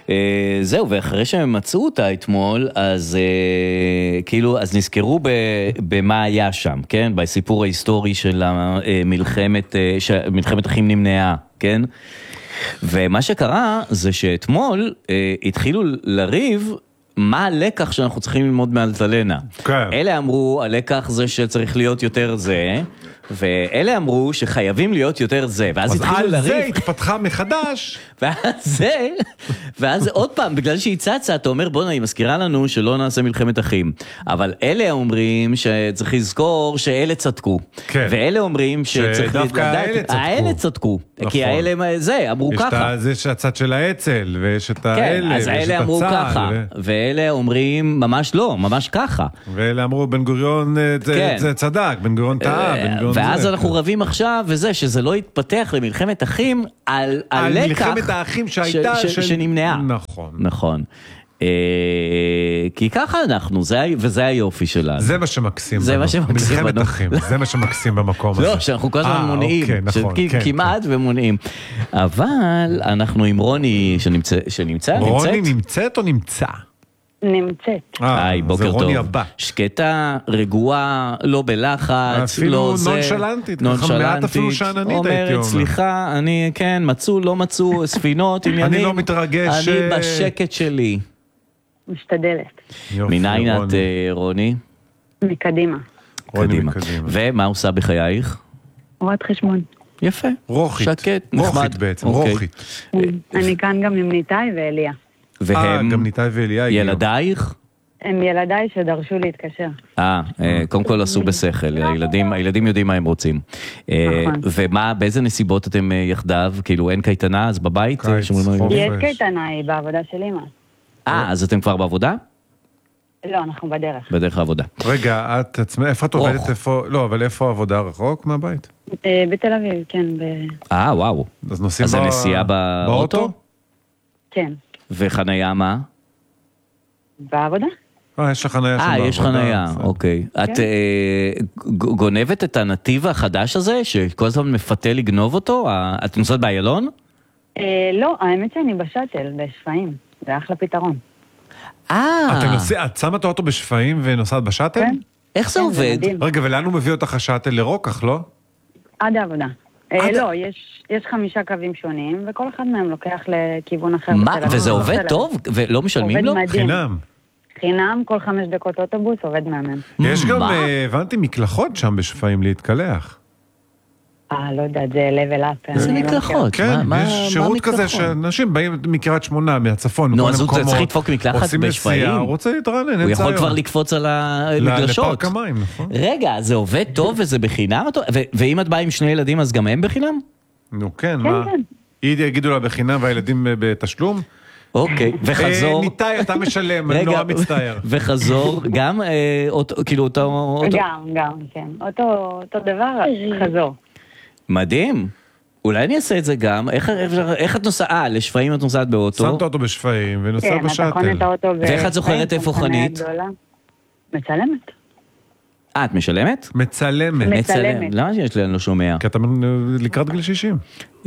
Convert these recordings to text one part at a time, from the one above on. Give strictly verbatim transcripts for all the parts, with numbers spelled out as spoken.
זהו, ואחרי שהם מצאו אותה אתמול, אז כאילו, אז נזכרו במה היה שם, כן? בסיפור ההיסטורי של המלחמת, מלחמת אחים נמנעה, כן? ומה שקרה זה שאתמול התחילו לריב מה הלקח שאנחנו צריכים ללמוד מאלטלנה. כן. אלה אמרו, הלקח זה שצריך להיות יותר זה, ואלה אמרו שחייבים להיות יותר זה, ואז התחילו לריב. אז על זה התפתחה מחדש. ואז זה, ואז עוד פעם, בגלל שהיא צצה, אתה אומר, בוא, היא מזכירה לנו שלא נעשה מלחמת אחים. אבל אלה אומרים שצריך לזכור שאלה צדקו. כן. ואלה אומרים שצריך... שדווקא האלה צדקו. האלה צדקו. נכון. כי האלה, זה, אמרו יש ככה. יש את זה שהצד של האצל, ויש את האלה, כן, אז האלה אמרו ככה. ו... ואלה אומרים, ממש לא, ממש ככה. ואלה אמרו, בן גוריון זה, כן. זה צדק, בן גוריון טעה, בן גוריון ואז זה. אנחנו רבים עכשיו, וזה, שזה לא יתפתח למלחמת אחים, על, על, על לקח... מלחמת האחים שהייתה... ש, ש, של... שנמנעה. נכון. נכון. אה, כי ככה אנחנו, זה, וזה היופי שלנו. זה מה שמקסים. זה מה שמקסים. מלחמת אחים, זה מה שמקסים במקום הזה. לא, שאנחנו כל הזמן מונעים. אוקיי, נכון. כן, כמעט כן. ומונעים. אבל אנחנו עם רוני שנמצא, שנמצא, רוני נמצאת או נמצא? נמצאת. היי, בוקר טוב. שקטה, רגועה, לא בלחץ, לא זה. אפילו נונשלנטית, מעט אפילו שעננית הייתי אומר. אומרת, סליחה, אני, כן, מצאו, לא מצאו, ספינות, עניינים. אני לא מתרגש. אני בשקט שלי. משתדלת. מניין את, רוני? מקדימה. קדימה. ומה עושה בחייך? רואת חשבון. יפה. רוחית. שקט, נחמד. רוחית בעצם, רוחית. אני כאן גם עם ניתאי ואליה. והם, גם ניתאי ואליה ילדייך? הם ילדיי שדרשו להתקשר. אה, קודם כל עשו בשכל, הילדים, הילדים יודעים מה הם רוצים. ומה, באיזה נסיבות אתם יחדיו? כאילו אין קייטנה, אז בבית? יש קייטנה, היא בעבודה של אמא. אה, אז אתם כבר בעבודה? לא, אנחנו בדרך. בדרך העבודה. רגע, את עצמך, איפה את עובדת? לא, אבל איפה העבודה רחוק מהבית? בתל אביב, כן. אה, וואו. אז נוסעים אז הנסיעה באוטו? כן. וחנייה מה? בעבודה. אה, יש לך חנייה שם בעבודה. אה, יש חנייה, אוקיי. את גונבת את הנתיב החדש הזה, שכל הזמן מפתה לגנוב אותו? את נוסעת באיילון? לא, האמת שאני בשטל, בשפעים. זה אחלה פתרון. אה. את שמה את האוטו בשפעים ונוסעת בשטל? כן. איך זה עובד? רגע, ולאן הוא מביא אותך השטל? לרוקח, לא? עד העבודה. לא, יש חמישה קווים שונים, וכל אחד מהם לוקח לכיוון אחר. מה? וזה עובד טוב? ולא משלמים לו? עובד מדהים. חינם. חינם, כל חמש דקות אוטובוס עובד מהמם. יש גם, הבנתי, מקלחות שם בשפעים להתקלח. אה, לא יודעת, זה level up. איזה מקלחות? כן, יש שירות כזה שאנשים באים מקריית שמונה, מהצפון, נו, אז הוא צריך לדפוק מקלחת בשפעים? הוא רוצה להתרענן, הוא יכול כבר לקפוץ על המגלשות. לפארק המים, נכון. רגע, זה עובד טוב וזה בחינם? ואם את באה עם שני ילדים, אז גם הם בחינם? נו, כן, מה? יגידו לה בחינם והילדים בתשלום? אוקיי, וחזור... ניתאי, אתה משלם, אני נורא מצטער. וחזור, גם, כאילו, אותו... גם, גם, כן. אותו דבר, חזור. מדהים. אולי אני אעשה את זה גם. איך, איך את נוסעה? אה, לשפעים את נוסעת באוטו. שמת אותו בשפעים ונוסע בשטל. כן, אתה קונה את האוטו. ואיך את זוכרת איפה חנית? מצלמת. אה, את משלמת? מצלמת. מצלמת. למה שיש לי, אני לא שומע? כי אתה לקראת גיל שישים.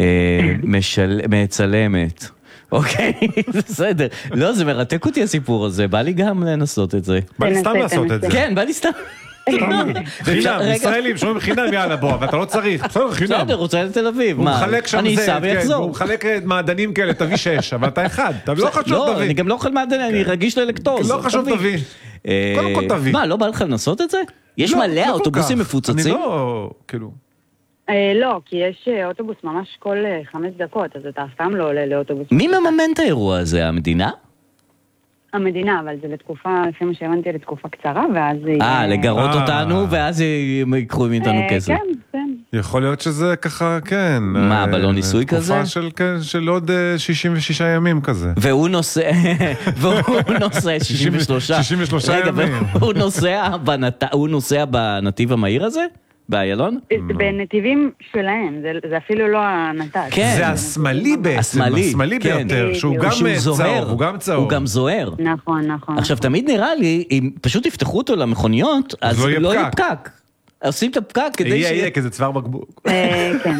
משלמת. אוקיי, בסדר. לא, זה מרתק אותי הסיפור הזה. בא לי גם לנסות את זה. בא לי סתם לעשות את זה. כן, בא לי סתם. חינם, ישראלים שומעים חינם, יאללה בוא, אבל אתה לא צריך, בסדר, חינם. בסדר, רוצה לתל אביב, מה? אני אסע ויחזור. הוא מחלק מעדנים כאלה, תביא שש, אבל אתה אחד, אתה לא חשוב תביא. לא, אני גם לא אוכל מעדנים, אני רגיש לאלקטוז. לא חשוב תביא. קודם כל תביא. מה, לא בא לך לנסות את זה? יש מלא אוטובוסים מפוצצים? אני לא, כאילו... לא, כי יש אוטובוס ממש כל חמש דקות, אז אתה סתם לא עולה לאוטובוס. מי מממן את האירוע הזה, המדינה? המדינה, אבל זה לתקופה, לפי מה שהבנתי, לתקופה קצרה, ואז... אה, לגרות אותנו, ואז ייקחו מאיתנו כסף. כן, כן. יכול להיות שזה ככה, כן. מה, בלון ניסוי כזה? תקופה של עוד שישים ושישה ימים כזה. והוא נוסע, והוא נוסע שישים ושלושה. שישים ושלושה ימים. הוא נוסע בנתיב המהיר הזה? באיילון? בנתיבים שלהם, זה אפילו לא הנת"צ. זה השמאלי בעצם, השמאלי ביותר, שהוא גם צהוב, הוא גם צהוב. הוא גם זוהר. נכון, נכון. עכשיו, תמיד נראה לי, אם פשוט יפתחו אותו למכוניות, אז לא יהיה פקק. עושים את הפקק כדי יהיה, יהיה, כי זה צוואר בקבוק. כן.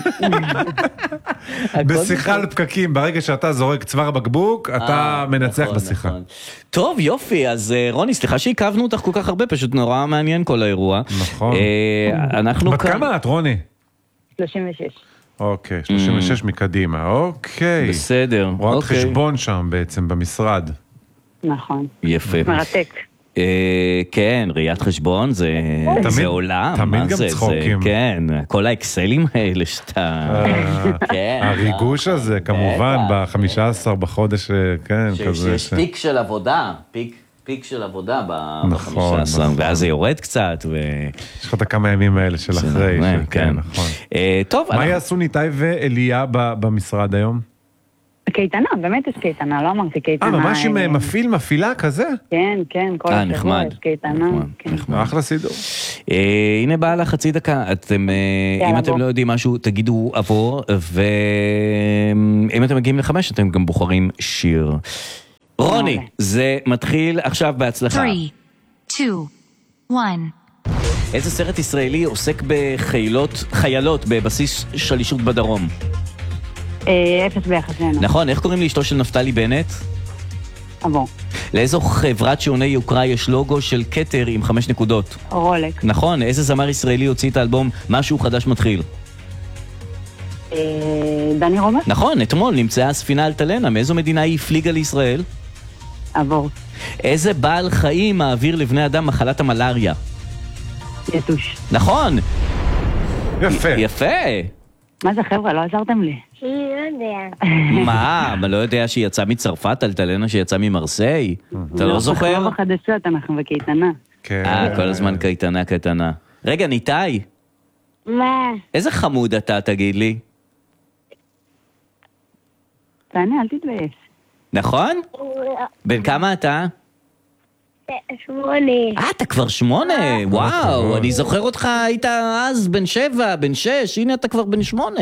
בשיחה על פקקים, ברגע שאתה זורק צוואר בקבוק, אתה מנצח בשיחה. טוב, יופי, אז רוני, סליחה שעיכבנו אותך כל כך הרבה, פשוט נורא מעניין כל האירוע. נכון. אנחנו בת כמה את, רוני? שלושים ושש. אוקיי, שלושים ושש מקדימה, אוקיי. בסדר. רואת חשבון שם בעצם במשרד. נכון. יפה. מרתק. כן, ראיית חשבון זה עולם. תמיד גם צחוקים. כן, כל האקסלים האלה שאתה... הריגוש הזה, כמובן, ב-חמישה עשר בחודש, כן, כזה. שיש פיק של עבודה, פיק של עבודה ב-חמישה עשר, ואז זה יורד קצת. יש לך את הכמה ימים האלה של אחרי. כן, נכון. טוב. מה יעשו ניתאי ואליה במשרד היום? קייטנה, באמת יש קייטנה, לא אמרתי קייטנה. אה, ממש עם מפעיל, מפעילה כזה? כן, כן, כל השבוע יש קייטנה. אחלה סידור. הנה באה לך חצי דקה, אם אתם לא יודעים משהו, תגידו עבור, ואם אתם מגיעים לחמש, אתם גם בוחרים שיר. רוני, זה מתחיל עכשיו בהצלחה. שלוש, שתיים, אחת. איזה סרט ישראלי עוסק בחיילות, חיילות בבסיס שלישות בדרום? אפס ביחס לנו. נכון, איך קוראים לאשתו של נפתלי בנט? עבור. לאיזו חברת שעוני יוקרה יש לוגו של קטר עם חמש נקודות? רולק. נכון, איזה זמר ישראלי הוציא את האלבום משהו חדש מתחיל? דני רומר. נכון, אתמול נמצאה הספינה אלטלנה, מאיזו מדינה היא הפליגה לישראל? עבור. איזה בעל חיים מעביר לבני אדם מחלת המלאריה? יתוש. נכון. יפה. יפה. מה זה חבר'ה, לא עזרתם לי? לא יודע. מה, אבל לא יודע שהיא יצאה מצרפת, אלטלנה שיצאה ממרסיי? אתה לא זוכר? לא בחדשות, אנחנו בקייטנה. אה, כל הזמן קייטנה, קייטנה. רגע, ניתאי. מה? איזה חמוד אתה, תגיד לי? תענה, אל תתבייש. נכון? בן כמה אתה? שמונה. אה, אתה כבר שמונה, וואו, אני זוכר אותך, היית אז בן שבע, בן שש, הנה אתה כבר בן שמונה.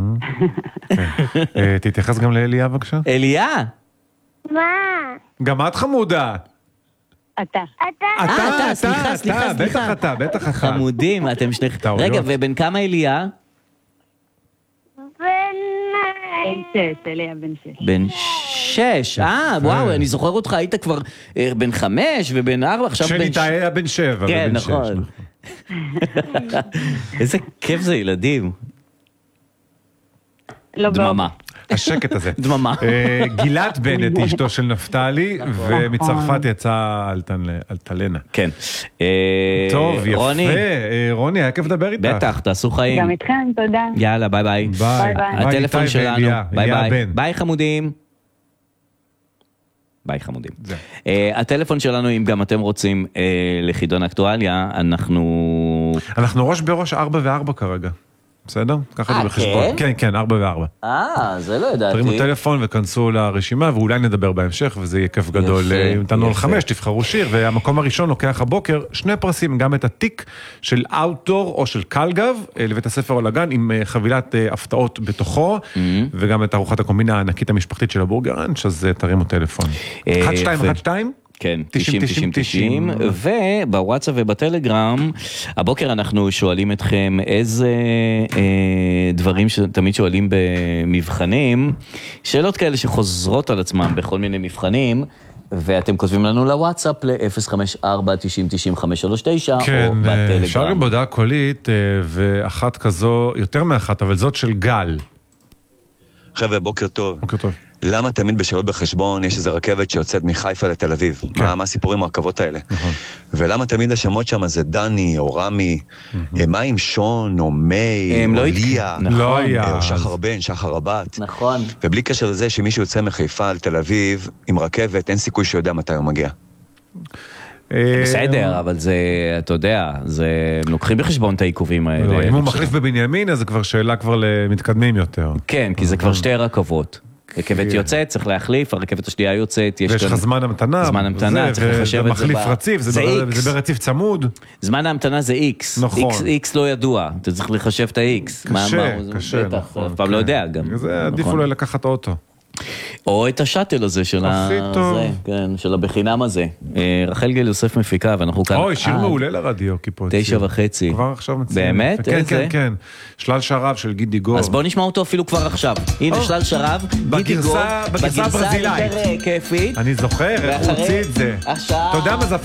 תתייחס גם לאליה בבקשה. אליה? מה? גם את חמודה. אתה. אתה? אה, אתה, סליחה, סליחה, בטח סליחה. אתה, בטח אתה. חמודים, אתם שני... רגע, ובן כמה אליה? בן... בן שש, אליה בן שש. בן שש, אה, וואו, אני זוכר אותך, היית כבר בן חמש ובן ארבע, עכשיו בן... שניתאי היה בן שבע. כן, נכון. איזה כיף זה ילדים. דממה. השקט הזה. דממה. גילת בנט, אשתו של נפתלי, ומצרפת יצאה אלטלנה. כן. טוב, יפה. רוני, היה כיף לדבר איתך. בטח, תעשו חיים. גם איתכם, תודה. יאללה, ביי ביי. ביי ביי. הטלפון שלנו. ביי ביי. ביי חמודים. ביי חמודים. הטלפון שלנו, אם גם אתם רוצים לחידון אקטואליה, אנחנו... אנחנו ראש בראש ארבע וארבע כרגע. בסדר? ככה זה בחשבון. כן, כן, ארבע וארבע. אה, זה לא ידעתי. תרימו טלפון וכנסו לרשימה, ואולי נדבר בהמשך, וזה יהיה כיף גדול. אם תנו על חמש, תבחרו שיר, והמקום הראשון לוקח הבוקר שני פרסים, גם את התיק של אאוטדור או של קלגב, לבית הספר או לגן, עם חבילת הפתעות בתוכו, וגם את ארוחת הקומבינה הענקית המשפחתית של הבורגראנץ', אז תרימו טלפון. אחת שתיים אחת שתיים? כן, תשעים תשעים תשעים, ובוואטסאפ ובטלגרם, הבוקר אנחנו שואלים אתכם איזה אה, דברים שתמיד שואלים במבחנים, שאלות כאלה שחוזרות על עצמם בכל מיני מבחנים, ואתם כותבים לנו לוואטסאפ ל-אפס חמש ארבע תשעים תשעים חמש שלוש תשע, כן, או בטלגרם. אפשר גם בהודעה קולית, ואחת כזו, יותר מאחת, אבל זאת של גל. חבר'ה, בוקר טוב. בוקר טוב. למה תמיד בשאלות בחשבון יש איזו רכבת שיוצאת מחיפה לתל אביב? כן. מה, מה הסיפורים הרכבות האלה? נכון. ולמה תמיד השמות שם זה דני או רמי? מה עם שון או מי הם או לא ליה? נכון. לא היה. או שחר בן, שחר הבת. נכון. ובלי קשר לזה שמישהו יוצא מחיפה לתל אביב עם רכבת, אין סיכוי שיודע מתי הוא מגיע. בסדר, אבל זה, אתה יודע, זה, הם לוקחים בחשבון את העיכובים האלה. אם הוא מחליף בבנימין, אז זה כבר שאלה כבר למתקדמים יותר. כן, כי זה כבר שתי רכבות. רכבת יוצאת, צריך להחליף, הרכבת השנייה יוצאת, ויש לך זמן המתנה. זמן המתנה, צריך לחשב את זה. ומחליף רציף, זה ברציף צמוד. זמן ההמתנה זה X. נכון. X לא ידוע, אתה צריך לחשב את ה-X. קשה, קשה. בטח, אף פעם לא יודע גם. זה עדיף אולי לקחת אוטו. או את השאטל הזה של ה... הכי טוב. זה, כן, של הבחינם הזה. אה, רחל גיל יוסף מפיקה, ואנחנו כאן... אוי, שיר עד מעולה לרדיו, קיפוצי. תשע וחצי. כבר עכשיו מציין. באמת? כן, איזה? כן, כן. שלל שרב של גידי גוב. אז בוא נשמע אותו אפילו כבר עכשיו. הנה או, שלל שרב, גידי גוב, בגרסה- בגרסה הברזילאית. יותר כיפית. אני זוכר, איך הוא ואחרי- הוציא את זה. עכשיו. אתה יודע מה זה